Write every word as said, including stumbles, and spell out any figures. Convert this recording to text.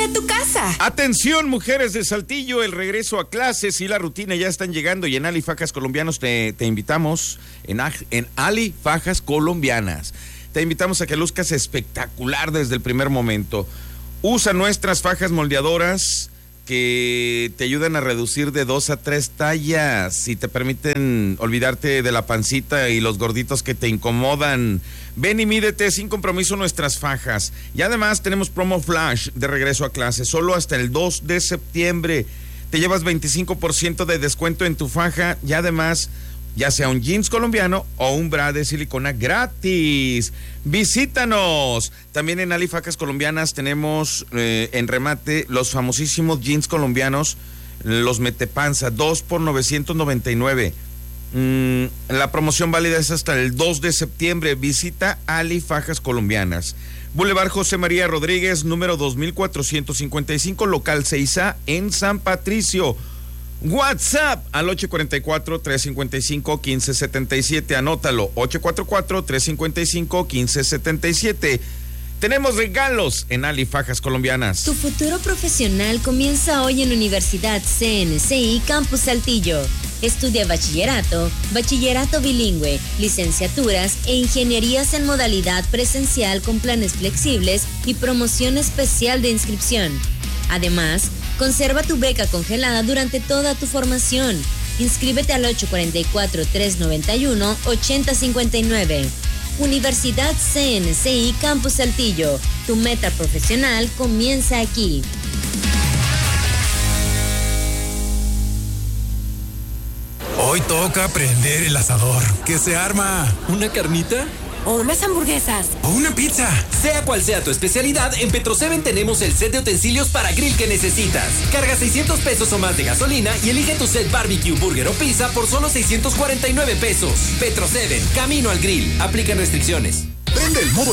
a tu casa. Atención, mujeres de Saltillo, el regreso a clases y la rutina ya están llegando y en Ali Fajas Colombianos te, te invitamos, en, en Ali Fajas Colombianas, te invitamos a que luzcas espectacular desde el primer momento. Usa nuestras fajas moldeadoras que te ayudan a reducir de dos a tres tallas y te permiten olvidarte de la pancita y los gorditos que te incomodan. Ven y mídete sin compromiso nuestras fajas. Y además tenemos promo flash de regreso a clase, solo hasta el dos de septiembre. Te llevas veinticinco por ciento de descuento en tu faja y además, ya sea un jeans colombiano o un bra de silicona gratis. Visítanos. También en Ali Fajas Colombianas tenemos eh, en remate los famosísimos jeans colombianos, los metepanza, dos por novecientos noventa y nueve. Mm, la promoción válida es hasta el dos de septiembre. Visita Ali Fajas Colombianas. Boulevard José María Rodríguez, número dos mil cuatrocientos cincuenta y cinco, local seis A en San Patricio. WhatsApp al ocho cuatro cuatro, tres cinco cinco, uno cinco siete siete. Anótalo, ocho cuatro cuatro, tres cinco cinco, uno cinco siete siete. Tenemos regalos en Ali Fajas Colombianas. Tu futuro profesional comienza hoy en Universidad C N C I Campus Saltillo. Estudia bachillerato, bachillerato bilingüe, licenciaturas e ingenierías en modalidad presencial con planes flexibles y promoción especial de inscripción. Además, conserva tu beca congelada durante toda tu formación. Inscríbete al ocho cuatro cuatro, tres nueve uno, ocho cero cinco nueve. Universidad C N C I Campus Saltillo. Tu meta profesional comienza aquí. Hoy toca prender el asador. ¿Qué se arma? ¿Una carnita? O unas hamburguesas. ¿O una pizza? Sea cual sea tu especialidad, en Petroseven tenemos el set de utensilios para grill que necesitas. Carga seiscientos pesos o más de gasolina y elige tu set barbecue, burger o pizza por solo seiscientos cuarenta y nueve pesos. Petroseven, camino al grill. Aplican restricciones. Prende el modo